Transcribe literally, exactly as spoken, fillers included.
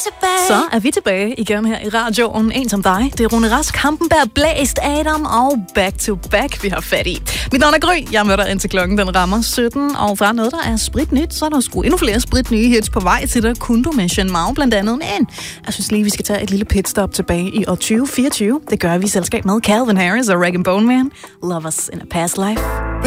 tilbage. Så er vi tilbage igen her i radioen. En som dig. Det er Rune Rask, Hampenberg, Blæst, Adam og Back to Back, vi har fat i. Mit navn er Gry. Jeg møder indtil klokken den rammer sytten. Og fra noget, der er spritnyt, så er der sgu endnu flere spritnye hits på vej til dig. Kunne du med Shen Mao blandt andet. Men jeg synes lige, vi skal tage et lille pitstop tilbage i år tyve fireogtyve. Det gør vi i selskab med Calvin Harris og Rag and Bone Man. Love Us in a Past Life.